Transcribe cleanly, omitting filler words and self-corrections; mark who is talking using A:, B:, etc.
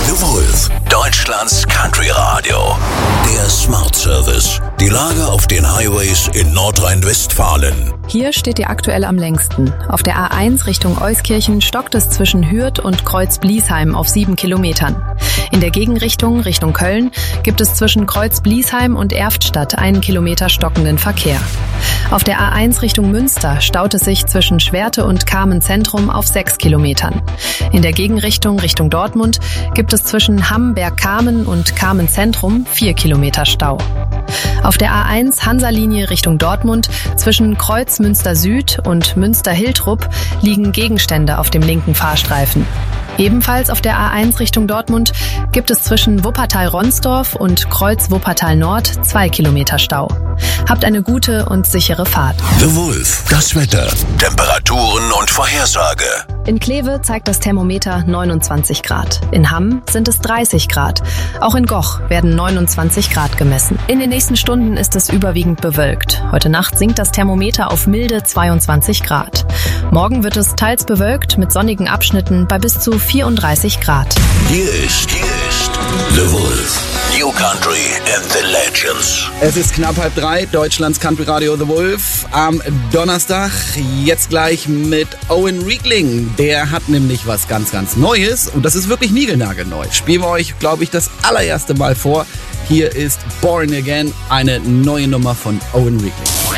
A: The Wolf, Deutschlands Country Radio. Der Smart Service. Die Lage auf den Highways in Nordrhein-Westfalen.
B: Hier steht ihr aktuell am längsten. Auf der A1 Richtung Euskirchen stockt es zwischen Hürth und Kreuz-Bliesheim auf 7 Kilometern. In der Gegenrichtung Richtung Köln gibt es zwischen Kreuz-Bliesheim und Erftstadt 1 Kilometer stockenden Verkehr. Auf der A1 Richtung Münster staut es sich zwischen Schwerte und Kamen-Zentrum auf 6 Kilometern. In der Gegenrichtung Richtung Dortmund gibt es zwischen Hamm-Berg-Kamen und Kamen-Zentrum 4 Kilometer Stau. Auf der A1 Hansa-Linie Richtung Dortmund zwischen Kreuz Münster Süd und Münster-Hiltrup liegen Gegenstände auf dem linken Fahrstreifen. Ebenfalls auf der A1 Richtung Dortmund gibt es zwischen Wuppertal-Ronsdorf und Kreuz Wuppertal-Nord 2 Kilometer Stau. Habt eine gute und sichere Fahrt.
A: The Wolf, das Wetter, Temperaturen und Vorhersage.
B: In Kleve zeigt das Thermometer 29 Grad. In Hamm sind es 30 Grad. Auch in Goch werden 29 Grad gemessen. In den nächsten Stunden ist es überwiegend bewölkt. Heute Nacht sinkt das Thermometer auf milde 22 Grad. Morgen wird es teils bewölkt mit sonnigen Abschnitten bei bis zu 34 Grad.
A: Hier ist The Wolf. New Country and the Legends.
C: Es ist knapp 2:30, Deutschlands Country Radio The Wolf am Donnerstag. Jetzt gleich mit Owen Riegling. Der hat nämlich was ganz, ganz Neues und das ist wirklich niegelnagelneu. Spielen wir euch, glaube ich, das allererste Mal vor. Hier ist Born Again, eine neue Nummer von Owen Riegling.